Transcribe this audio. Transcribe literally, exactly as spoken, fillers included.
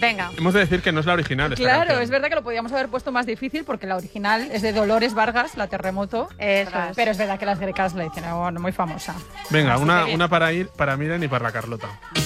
Venga. Hemos de decir que no es la original esta Claro, canción. es verdad que lo podíamos haber puesto más difícil porque la original es de Dolores Vargas, la Terremoto. Eso es. Pero es verdad que las grecas la hicieron muy famosa. Venga, Así una, que bien. una para ir, para Miren y para la Carlota.